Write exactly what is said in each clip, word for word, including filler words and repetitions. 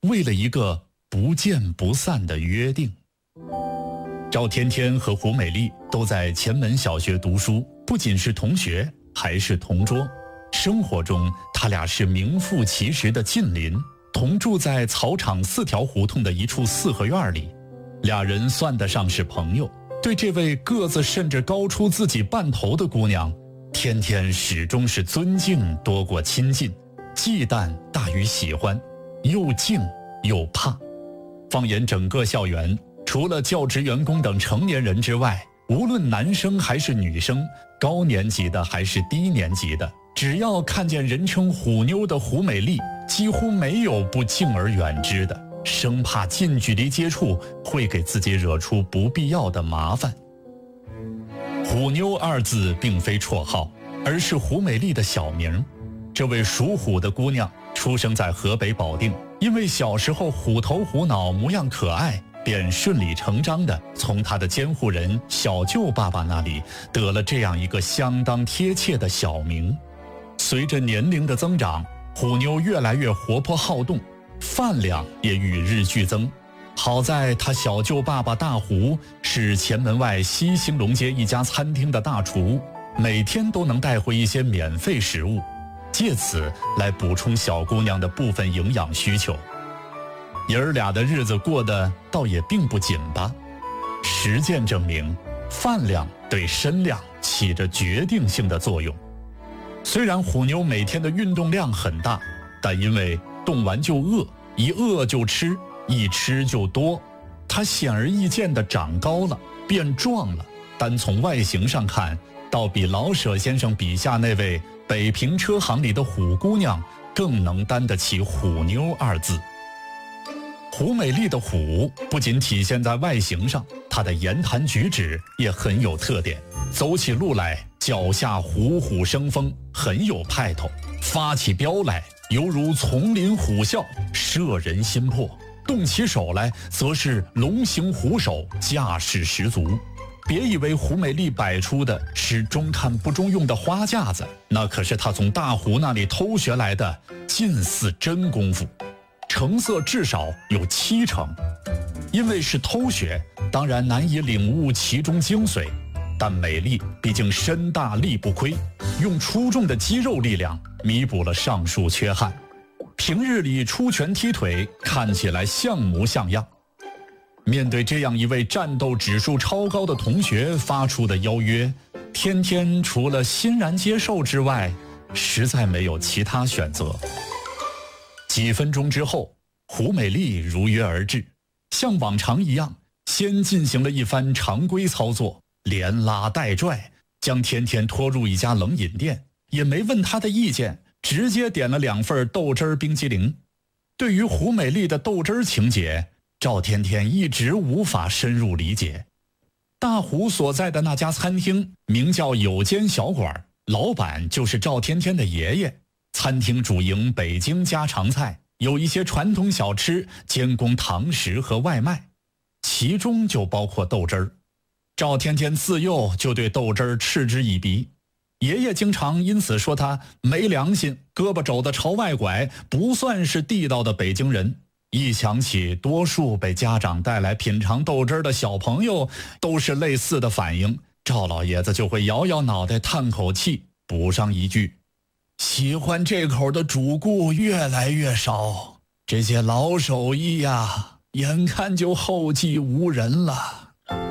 为了一个不见不散的约定。赵天天和胡美丽都在前门小学读书，不仅是同学，还是同桌。生活中，他俩是名副其实的近邻，同住在草场四条胡同的一处四合院里。俩人算得上是朋友，对这位个子甚至高出自己半头的姑娘，天天始终是尊敬多过亲近，忌惮大于喜欢，又敬又怕。放眼整个校园，除了教职员工等成年人之外，无论男生还是女生，高年级的还是低年级的，只要看见人称虎妞的胡美丽，几乎没有不敬而远之的，生怕近距离接触会给自己惹出不必要的麻烦。虎妞二字并非绰号，而是胡美丽的小名。这位属虎的姑娘出生在河北保定，因为小时候虎头虎脑，模样可爱，便顺理成章地从她的监护人小舅爸爸那里得了这样一个相当贴切的小名。随着年龄的增长，虎妞越来越活泼好动，饭量也与日俱增。好在她小舅爸爸大胡是前门外西兴隆街一家餐厅的大厨，每天都能带回一些免费食物，借此来补充小姑娘的部分营养需求。爷儿俩的日子过得倒也并不紧巴。实践证明，饭量对身量起着决定性的作用。虽然虎妞每天的运动量很大，但因为动完就饿，一饿就吃，一吃就多，她显而易见地长高了，变壮了。单从外形上看，倒比老舍先生笔下那位北平车行里的虎姑娘更能担得起虎妞二字。胡美丽的虎不仅体现在外形上，她的言谈举止也很有特点，走起路来脚下虎虎生风，很有派头，发起飙来犹如丛林虎啸，摄人心魄，动起手来则是龙行虎首，架势十足。别以为胡美丽摆出的是中看不中用的花架子，那可是她从大胡那里偷学来的近似真功夫，成色至少有七成。因为是偷学，当然难以领悟其中精髓，但美丽毕竟身大力不亏，用出众的肌肉力量弥补了上述缺憾，平日里出拳踢腿看起来像模像样。面对这样一位战斗指数超高的同学发出的邀约，天天除了欣然接受之外，实在没有其他选择。几分钟之后，胡美丽如约而至，像往常一样，先进行了一番常规操作，连拉带拽，将天天拖入一家冷饮店，也没问他的意见，直接点了两份豆汁儿冰激凌。对于胡美丽的豆汁儿情节，赵天天一直无法深入理解。大胡所在的那家餐厅名叫有间小馆，老板就是赵天天的爷爷。餐厅主营北京家常菜，有一些传统小吃兼供堂食和外卖，其中就包括豆汁儿。赵天天自幼就对豆汁儿嗤之以鼻，爷爷经常因此说他没良心，胳膊肘子朝外拐，不算是地道的北京人。一想起多数被家长带来品尝豆汁儿的小朋友都是类似的反应，赵老爷子就会摇摇脑袋叹口气，补上一句：喜欢这口的主顾越来越少，这些老手艺呀，眼看就后继无人了。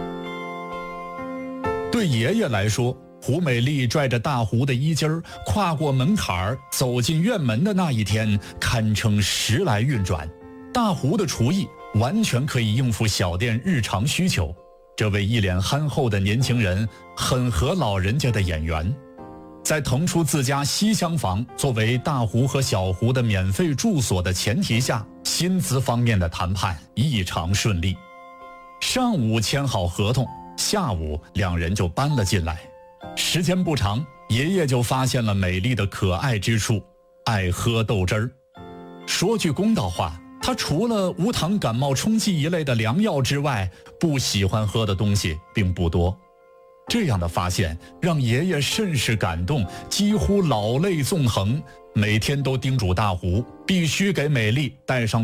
对爷爷来说，胡美丽拽着大胡的衣襟儿跨过门槛儿走进院门的那一天，堪称时来运转。大胡的厨艺完全可以应付小店日常需求，这位一脸憨厚的年轻人很合老人家的眼缘。在腾出自家西厢房作为大胡和小胡的免费住所的前提下，薪资方面的谈判异常顺利。上午签好合同，下午两人就搬了进来。时间不长，爷爷就发现了美丽的可爱之处，爱喝豆汁儿。说句公道话，他除了无糖感冒冲剂一类的良药之外，不喜欢喝的东西并不多。这样的发现让爷爷甚是感动，几乎老泪纵横，每天都叮嘱大胡必须给美丽带上